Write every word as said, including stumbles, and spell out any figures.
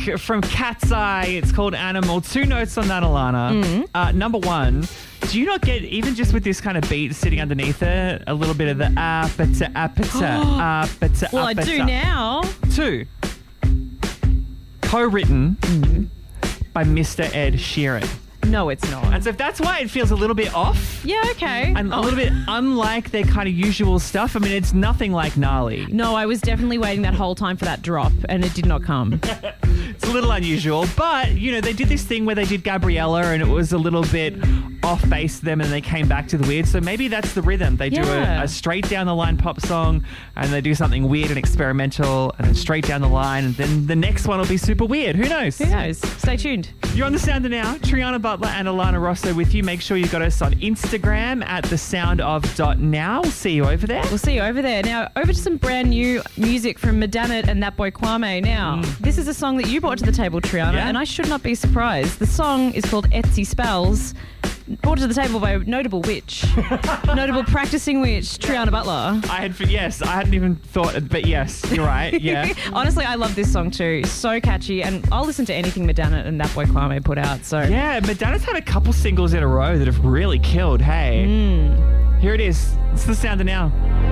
from Cat's Eye. It's called Animal. Two notes on that, Alana. Mm. Uh, number one, do you not get, even just with this kind of beat sitting underneath it, a little bit of the apata, apata, apata, Well, I apata. do now. Two, co-written Mm-hmm. by Mister Ed Sheeran. No, it's not. And so if that's why it feels a little bit off Yeah, okay. and a little bit unlike their kind of usual stuff, I mean, it's nothing like Gnarly. No, I was definitely waiting that whole time for that drop, and it did not come. It's a little unusual, but, you know, they did this thing where they did Gabriella and it was a little bit off base to them and they came back to the weird. So maybe that's the rhythm. They do Yeah. a, a straight down the line pop song and they do something weird and experimental and then straight down the line and then the next one will be super weird. Who knows? Who knows? Stay tuned. You're on The Sounder now. Triana Butler and Alana Rosso with you. Make sure you got us on Instagram at the sound of dot now. We'll see you over there. We'll see you over there. Now, over to some brand new music from Madonna and That Boy Kwame. Now, this is a song that you brought to the table, Triana, Yeah? and I should not be surprised. The song is called Etsy Spells, brought to the table by a notable witch, notable practicing witch, Triana Butler. I had, yes, I hadn't even thought, but yes, you're right. Yeah. Honestly, I love this song too. So catchy, and I'll listen to anything Madonna and That Boy Kwame put out. So Yeah, Madonna's had a couple singles in a row that have really killed. Hey, Mm. here it is. It's The Sounder now.